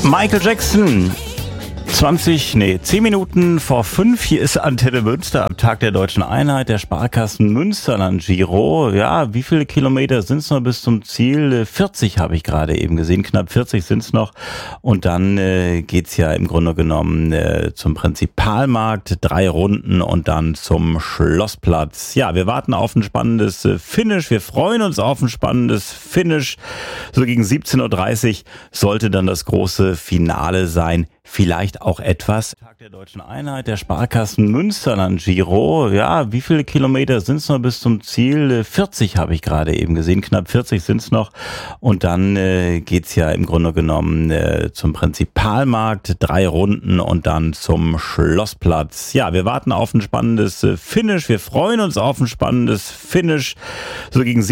Michael Jackson. 10 Minuten vor 5. Hier ist Antenne Münster am Tag der Deutschen Einheit, der Sparkassen Münsterland Giro. Ja, wie viele Kilometer sind es noch bis zum Ziel? 40 habe ich gerade eben gesehen, knapp 40 sind es noch. Und dann geht's ja im Grunde genommen zum Prinzipalmarkt, 3 Runden und dann zum Schlossplatz. Ja, wir warten auf ein spannendes Finish, wir freuen uns auf ein spannendes Finish. So gegen 17:30 Uhr sollte dann das große Finale sein. Vielleicht auch etwas. Tag der Deutschen Einheit, der Sparkassen Münsterland Giro. Ja, wie viele Kilometer sind es noch bis zum Ziel? 40 habe ich gerade eben gesehen, knapp 40 sind es noch. Und dann geht's ja im Grunde genommen zum Prinzipalmarkt, 3 Runden und dann zum Schlossplatz. Ja, wir warten auf ein spannendes Finish. Wir freuen uns auf ein spannendes Finish. So gegen